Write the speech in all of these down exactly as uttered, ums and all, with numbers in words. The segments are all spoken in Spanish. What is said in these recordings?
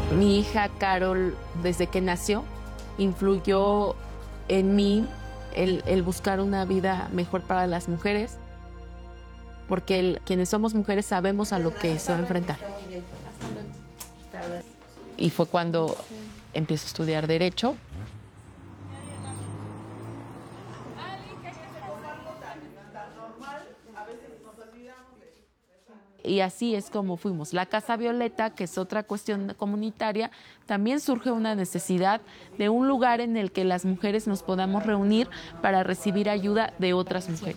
Mi hija Carol, desde que nació, influyó en mí el, el buscar una vida mejor para las mujeres, porque el, quienes somos mujeres sabemos a lo que se va a enfrentar. Y fue cuando empiezo a estudiar Derecho. Y así es como fuimos. La Casa Violeta, que es otra cuestión comunitaria, también surge una necesidad de un lugar en el que las mujeres nos podamos reunir para recibir ayuda de otras mujeres.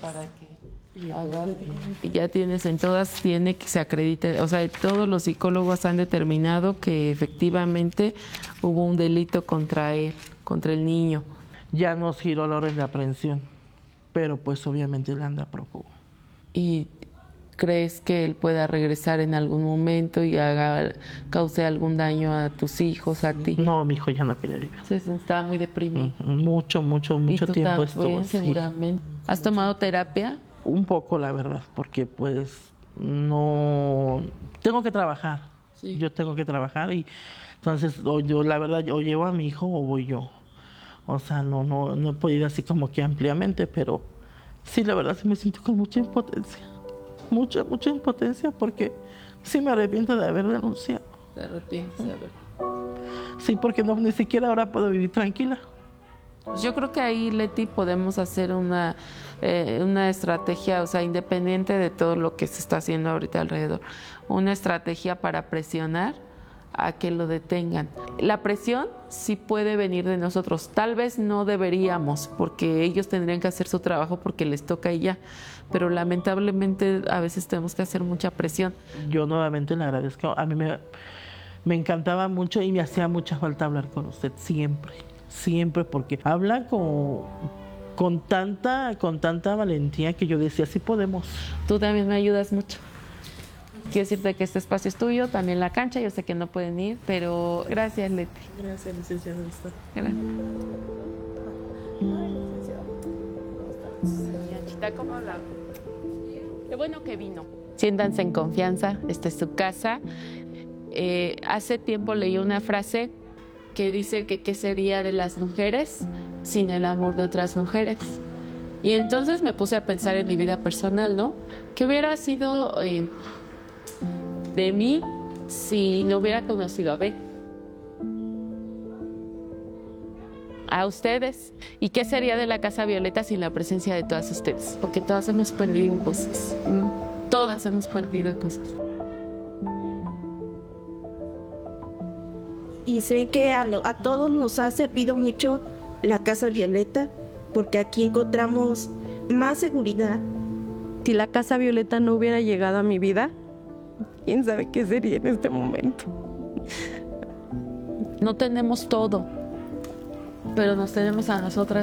Y ya tienes, en todas tiene que se acredite, o sea, todos los psicólogos han determinado que efectivamente hubo un delito contra él, contra el niño. Ya nos giró la orden de aprehensión, pero pues obviamente él anda prófugo. ¿Y crees que él pueda regresar en algún momento y haga, cause algún daño a tus hijos, a ti? No, mi hijo ya no quiere vivir. Sí, estaba muy deprimido. Mucho, mucho, mucho tiempo estuvo. Seguramente. Sí. ¿Has tomado terapia? Un poco, la verdad, porque pues no... Tengo que trabajar. Sí. Yo tengo que trabajar y entonces o yo, la verdad, o llevo a mi hijo o voy yo. O sea, no, no, no he podido así como que ampliamente, pero sí, la verdad, sí me siento con mucha impotencia. Mucha, mucha impotencia porque sí me arrepiento de haber denunciado. ¿Te arrepientes de haber? Sí, porque no, ni siquiera ahora puedo vivir tranquila. Yo creo que ahí, Leti, podemos hacer una, eh, una estrategia, o sea, independiente de todo lo que se está haciendo ahorita alrededor, una estrategia para presionar a que lo detengan. La presión sí puede venir de nosotros, tal vez no deberíamos, porque ellos tendrían que hacer su trabajo porque les toca y ya, pero lamentablemente a veces tenemos que hacer mucha presión. Yo nuevamente le agradezco, a mí me, me encantaba mucho y me hacía mucha falta hablar con usted siempre. Siempre, porque habla con, con, tanta, con tanta valentía que yo decía, sí podemos. Tú también me ayudas mucho. Quiero decirte que este espacio es tuyo, también la cancha, yo sé que no pueden ir, pero gracias, Leti. Gracias, licenciada. Gracias. Chita, ¿cómo la? Qué bueno que vino. Siéntanse en confianza, esta es su casa. Eh, hace tiempo leí una frase que dice que qué sería de las mujeres sin el amor de otras mujeres. Y entonces me puse a pensar en mi vida personal, ¿no? ¿Qué hubiera sido eh, de mí si no hubiera conocido a Ben? A ustedes. ¿Y qué sería de la Casa Violeta sin la presencia de todas ustedes? Porque todas hemos perdido cosas. Todas hemos perdido cosas. Y sé que a, lo, a todos nos ha servido mucho la Casa Violeta, porque aquí encontramos más seguridad. Si la Casa Violeta no hubiera llegado a mi vida, quién sabe qué sería en este momento. No tenemos todo, pero nos tenemos a nosotras.